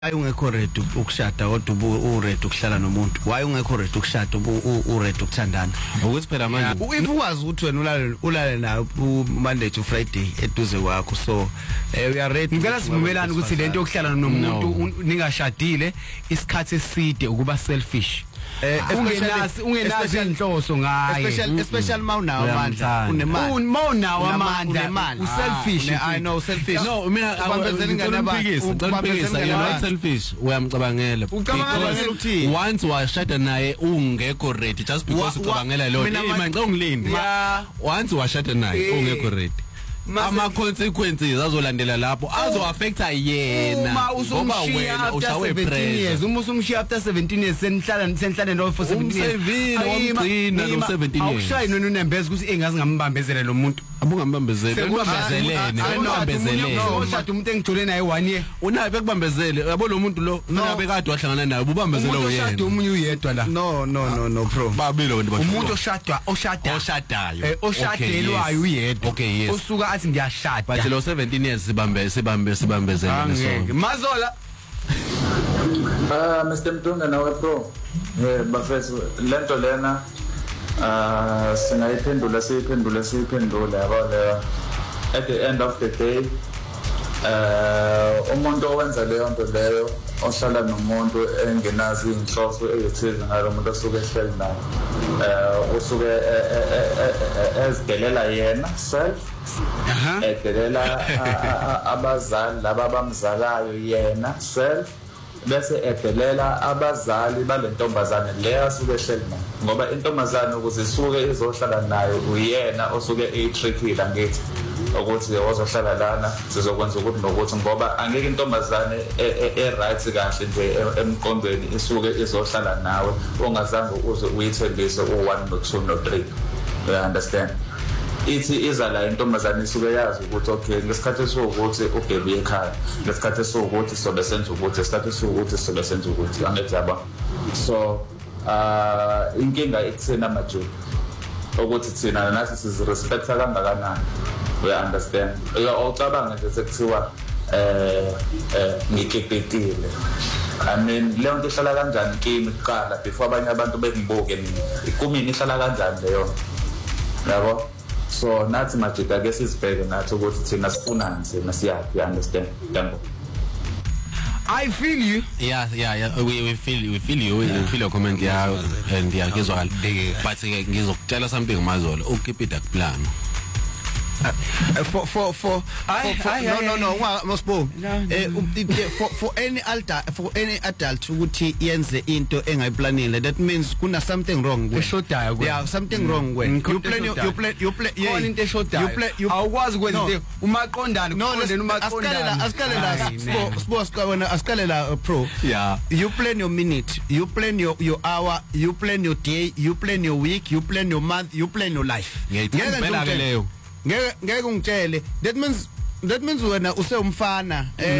Why ungekho ready ukushada kodwa uready ukuhlala nomuntu? Why ungekho ready ukushada uready ukuthandana? Ukuthi phela manje If ukwazi ukuthi wena ulale nayo Monday to Friday eduze kwakho, so we are ready. Ngicela sivumelane ukuthi lento yokuhlala nomuntu ningashadile isikhathi eside ukuba selfish. Ungenazi inhloso ngaye, especially mawunawo amandla, unemali. Mawunawo amandla, selfish. I know selfish. No, mina ngicela selfish uyamcabangela. Ucabangela ukuthi once washada naye ungekho ready just because ucabangela lo manje ungilindi. Once washada naye ungekho ready, ama consequences azolandela lapho azo affecta yena ngoba wena ushawe pressure. Uma usumshiya after 17 years senhlala no for 17 years umsevile no 17 years awushayi nonembeza ukuthi engazi ngambambezele lo muntu abungambambezele ubambezelene ushada umuntu engijole naye 1 year unaye bekubambezele yabo lo muntu lo nabe kade wahlangana naye ubambezele uyena ushada umunye uyedwa la no bro babilo abantu umuntu oshadayo oshadelwayo uyedwa okay yes usuka athi ngiyashada but lo 17 years sibambezele ngeke Mazola Mr. Mtunga nawe bro bafethu lento lena singayiphendula siyiphendula yabo at the end of the day umuntu owenza leyo nto leyo ohlala nomuntu engenazi inhloso ezithize ngalo muntu osuke ehleli naye usuke ezidelela yena self edelela abazali laba bamzalayo yena self bese edelela abazali balentombazane leyo asuke ehleli nayo ngoba intombazane ukuze isuke izohlala nayo uyena osuke eyitrickile ngithi ukuthi ozohlala lana sizokwenza ukuthi nokuthi ngoba angeke intombazane right kahle nje emqondweni isuke izohlala nawe ongazange uze uyithembise u1 no2 no3 you understand ithi iza la intombazane isuke yazi ukuthi okay ngesikhathi sokuthi ubhebe ekhaya ngesikhathi sokuthi sobe senza ukuthi ngesikhathi sokuthi sobe senza ukuthi angithi yaba so inkinga ekuthena majuba ukuthi thina nathi sizirespecta kangakanani we understand ucabanga nje sekuthiwa ngikepetile I mean leyo nto ihlala kanjani kimi kuqala before abanye abantu bengibuke kumini ihlala kanjani leyo yabo so nathi majida ke sizibheke nathi ukuthi thina sifunani thina siyaphi you understand dango I feel you. Yeah. We feel you. We feel your comment yeah, and yeah, ngizwakala. But ngizokutshela something Mazola. Keep it plan. For any adult ukuthi yenze into engayiplanile, that means kuna something wrong with something wrong with you plan into eshodayo awukwazi ukwenza umaqondana asikalela pro yeah you plan your minute, you plan your hour, you plan your day, you plan your week, you plan your month, you plan your life. Ngeke ngeke ungitshele that means wena usewumfana